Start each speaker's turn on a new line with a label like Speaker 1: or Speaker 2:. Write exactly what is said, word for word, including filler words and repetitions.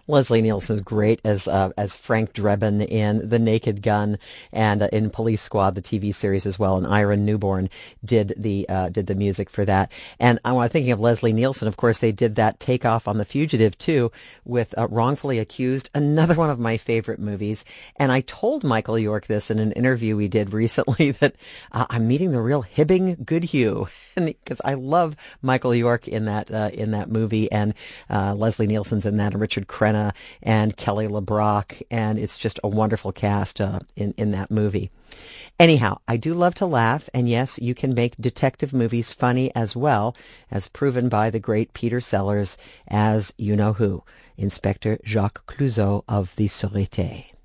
Speaker 1: Leslie Nielsen's great as uh, as Frank Drebin in The Naked Gun and uh, in Police Squad, the T V series as well. And Ira Newborn did the uh, did the music for that. And I was thinking of Leslie Nielsen. Of course, they did that Takeoff on The Fugitive too, with uh, Wrongfully Accused, another one of my favorite movies. And I told Michael York this in an interview we did recently that uh, I'm meeting the real Hibbing Goodhue, and because I love Michael York in that uh, in that movie, and uh, Leslie Nielsen's in that, and Richard Crenna and Kelly LeBrock, and it's just a wonderful cast uh, in in that movie. Anyhow, I do love to laugh, and yes, you can make detective movies funny as well, as proven by the great Peter Sellers as you-know-who, Inspector Jacques Clouseau of the Sûreté.